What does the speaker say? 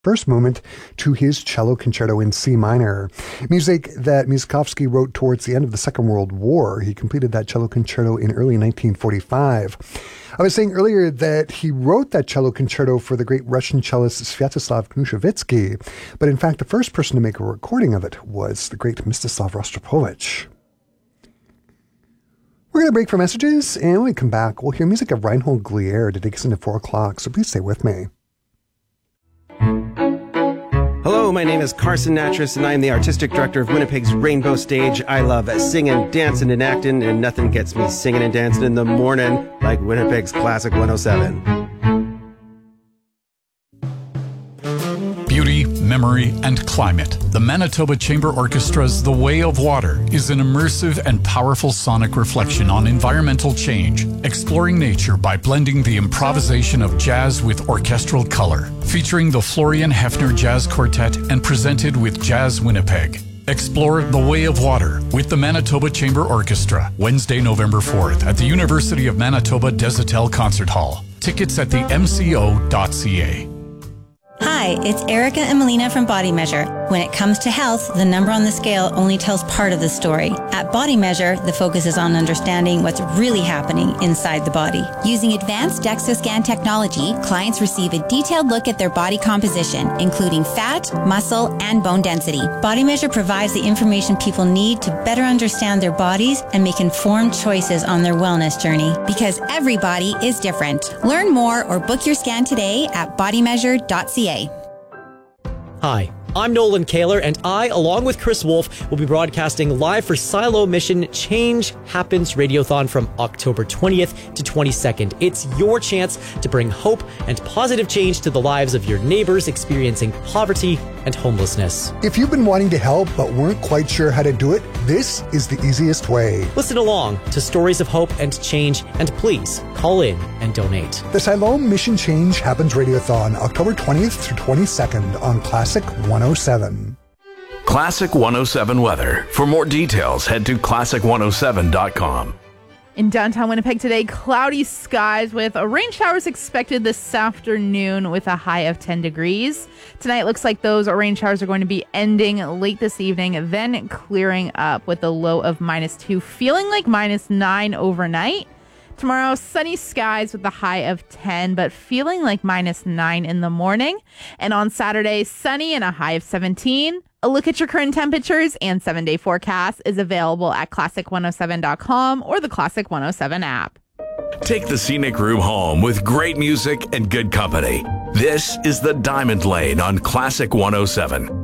first movement to his cello concerto in C minor, music that Musichowski wrote towards the end of the Second World War. He completed that cello concerto in early 1945. I was saying earlier that he wrote that cello concerto for the great Russian cellist Sviatoslav Knushevitsky, but in fact the first person to make a recording of it was the great Mstislav Rostropovich. We're going to break for messages, and when we come back, we'll hear music of Reinhold Glier to take us into 4 o'clock, so please stay with me. Hello, my name is Carson Natras, and I am the artistic director of Winnipeg's Rainbow Stage. I love singing, dancing, and acting, and nothing gets me singing and dancing in the morning like Winnipeg's Classic 107. Beauty, memory, and climate. The Manitoba Chamber Orchestra's The Way of Water is an immersive and powerful sonic reflection on environmental change, exploring nature by blending the improvisation of jazz with orchestral color. Featuring the Florian Hefner Jazz Quartet and presented with Jazz Winnipeg. Explore The Way of Water with the Manitoba Chamber Orchestra, Wednesday, November 4th at the University of Manitoba Desautels Concert Hall. Tickets at the mco.ca. Hi, it's Erica and Melina from Body Measure. When it comes to health, the number on the scale only tells part of the story. At Body Measure, the focus is on understanding what's really happening inside the body. Using advanced DEXA scan technology, clients receive a detailed look at their body composition, including fat, muscle, and bone density. Body Measure provides the information people need to better understand their bodies and make informed choices on their wellness journey, because every body is different. Learn more or book your scan today at bodymeasure.ca. Hi, I'm Nolan Kaler, and I, along with Chris Wolf, will be broadcasting live for Silo Mission Change Happens Radiothon from October 20th to 22nd. It's your chance to bring hope and positive change to the lives of your neighbors experiencing poverty and homelessness. If you've been wanting to help but weren't quite sure how to do it, this is the easiest way. Listen along to stories of hope and change, and please call in and donate. The Siloam Mission Change Happens Radiothon, October 20th through 22nd on Classic 107. Classic 107 weather. For more details, head to classic107.com. In downtown Winnipeg today, cloudy skies with rain showers expected this afternoon with a high of 10 degrees. Tonight looks like those rain showers are going to be ending late this evening, then clearing up with a low of -2, feeling like -9 overnight. Tomorrow, sunny skies with a high of 10, but feeling like -9 in the morning. And on Saturday, sunny and a high of 17. A look at your current temperatures and 7-day forecast is available at classic107.com or the Classic 107 app. Take the scenic room home with great music and good company. This is the Diamond Lane on Classic 107.